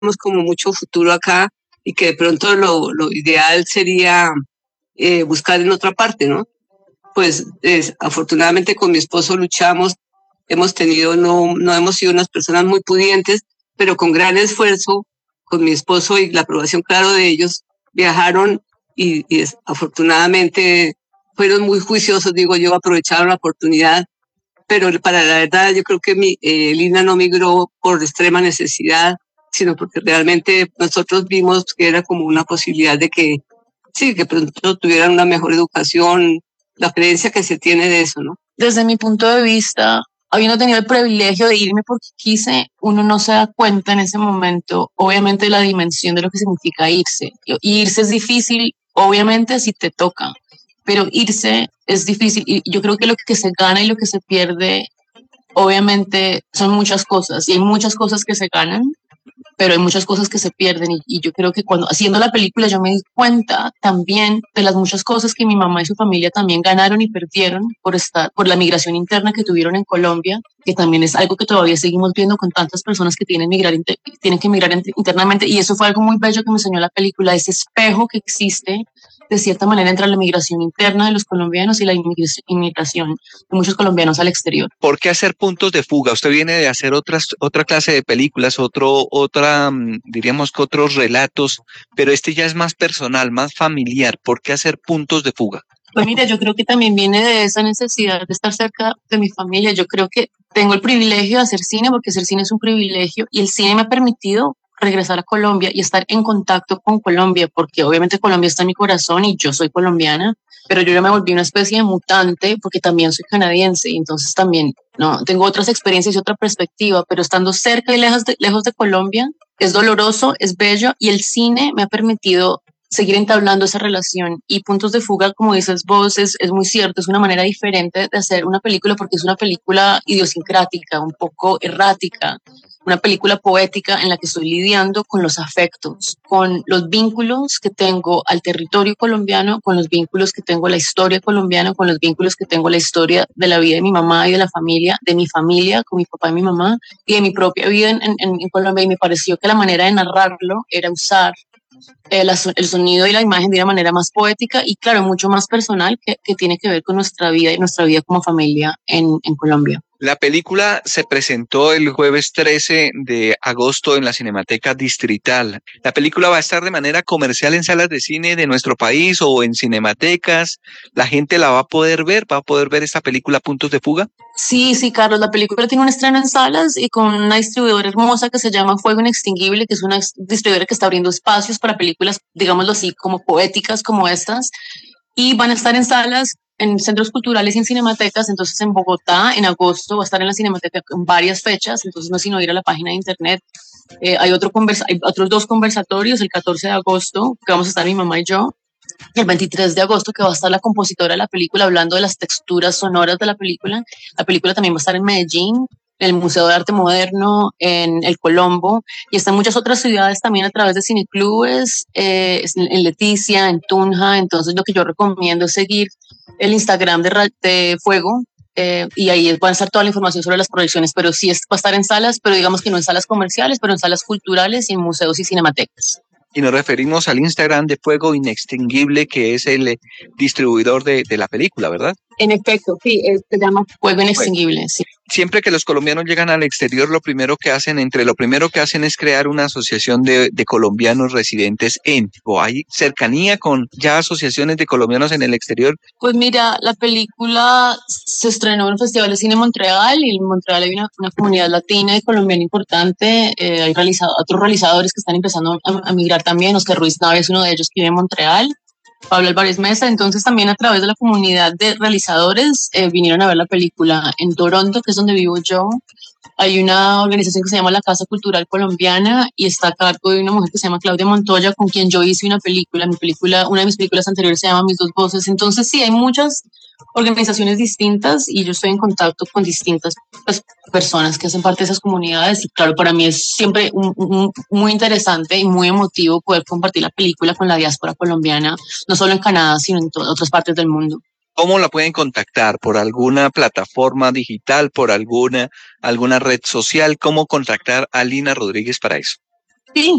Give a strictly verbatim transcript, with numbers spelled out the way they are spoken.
como mucho futuro acá y que de pronto lo, lo ideal sería eh, buscar en otra parte, ¿no? Pues es, afortunadamente con mi esposo luchamos, hemos tenido, no, no hemos sido unas personas muy pudientes, pero con gran esfuerzo, con mi esposo y la aprobación, claro, de ellos, viajaron y, y es, afortunadamente fueron muy juiciosos, digo yo, aprovecharon la oportunidad, pero para la verdad yo creo que mi, eh, Lina no migró por extrema necesidad, sino porque realmente nosotros vimos que era como una posibilidad de que, sí, que pronto tuvieran una mejor educación, la creencia que se tiene de eso, ¿no? Desde mi punto de vista, habiendo tenido el privilegio de irme porque quise, uno no se da cuenta en ese momento, obviamente, de la dimensión de lo que significa irse. Y irse es difícil, obviamente, si te toca, pero irse es difícil. Y yo creo que lo que se gana y lo que se pierde, obviamente, son muchas cosas. Y hay muchas cosas que se ganan, pero hay muchas cosas que se pierden y, y yo creo que cuando haciendo la película yo me di cuenta también de las muchas cosas que mi mamá y su familia también ganaron y perdieron por estar, por la migración interna que tuvieron en Colombia, que también es algo que todavía seguimos viendo con tantas personas que tienen, migrar, tienen que migrar internamente, y eso fue algo muy bello que me enseñó la película, ese espejo que existe de cierta manera entre la migración interna de los colombianos y la inmigración de muchos colombianos al exterior. ¿Por qué hacer puntos de fuga? Usted viene de hacer otras, otra clase de películas, otro, otra, diríamos que otros relatos, pero este ya es más personal, más familiar. ¿Por qué hacer puntos de fuga? Pues mira, yo creo que también viene de esa necesidad de estar cerca de mi familia. Yo creo que tengo el privilegio de hacer cine, porque hacer cine es un privilegio, y el cine me ha permitido regresar a Colombia y estar en contacto con Colombia, porque obviamente Colombia está en mi corazón y yo soy colombiana, pero yo ya me volví una especie de mutante porque también soy canadiense y entonces también no tengo otras experiencias y otra perspectiva, pero estando cerca y lejos de, lejos de Colombia es doloroso, es bello, y el cine me ha permitido seguir entablando esa relación. Y Puntos de Fuga, como dices vos, es, es muy cierto, es una manera diferente de hacer una película porque es una película idiosincrática, un poco errática, una película poética en la que estoy lidiando con los afectos, con los vínculos que tengo al territorio colombiano, con los vínculos que tengo a la historia colombiana, con los vínculos que tengo a la historia de la vida de mi mamá y de la familia, de mi familia, con mi papá y mi mamá, y de mi propia vida en, en, en Colombia. Y me pareció que la manera de narrarlo era usar el, el sonido y la imagen de una manera más poética y, claro, mucho más personal, que, que tiene que ver con nuestra vida y nuestra vida como familia en, en Colombia. La película se presentó el jueves trece de agosto en la Cinemateca Distrital. ¿La película va a estar de manera comercial en salas de cine de nuestro país o en cinematecas? ¿La gente la va a poder ver? ¿Va a poder ver esta película Puntos de Fuga? Sí, sí, Carlos, la película tiene un estreno en salas y con una distribuidora hermosa que se llama Fuego Inextinguible, que es una distribuidora que está abriendo espacios para películas, digámoslo así, como poéticas como estas, y van a estar en salas, en centros culturales y en cinematecas. Entonces en Bogotá en agosto va a estar en la Cinemateca en varias fechas, entonces no es sino ir a la página de internet. Eh, hay, otro conversa hay otros dos conversatorios, el catorce de agosto, que vamos a estar mi mamá y yo, y el veintitrés de agosto, que va a estar la compositora de la película hablando de las texturas sonoras de la película. La película también va a estar en Medellín, en el Museo de Arte Moderno, en el Colombo, y está en muchas otras ciudades también a través de cineclubes, eh, en Leticia, en Tunja. Entonces lo que yo recomiendo es seguir el Instagram de, de Fuego, eh, y ahí van a estar toda la información sobre las proyecciones, pero sí es, va a estar en salas, pero digamos que no en salas comerciales, pero en salas culturales y en museos y cinematecas. Y nos referimos al Instagram de Fuego Inextinguible, que es el distribuidor de, de la película, ¿verdad? En efecto, sí, se llama Fuego Inextinguible, bueno, sí. Siempre que los colombianos llegan al exterior, lo primero que hacen, entre lo primero que hacen es crear una asociación de, de colombianos residentes en, ¿o hay cercanía con ya asociaciones de colombianos en el exterior? Pues mira, la película se estrenó en el Festival de Cine Montreal, y en Montreal hay una, una comunidad latina y colombiana importante. Eh, hay realizado, otros realizadores que están empezando a, a migrar también. Oscar Ruiz Nave es uno de ellos que vive en Montreal. Pablo Álvarez Mesa. Entonces también a través de la comunidad de realizadores eh, vinieron a ver la película. En Toronto, que es donde vivo yo, hay una organización que se llama la Casa Cultural Colombiana y está a cargo de una mujer que se llama Claudia Montoya, con quien yo hice una película. Mi película, una de mis películas anteriores se llama Mis Dos Voces. Entonces sí, hay muchas organizaciones distintas y yo estoy en contacto con distintas, pues, personas que hacen parte de esas comunidades, y claro, para mí es siempre un, un, muy interesante y muy emotivo poder compartir la película con la diáspora colombiana, no solo en Canadá, sino en todas otras partes del mundo. ¿Cómo la pueden contactar? ¿Por alguna plataforma digital? ¿Por alguna, alguna red social? ¿Cómo contactar a Lina Rodríguez para eso? Sí,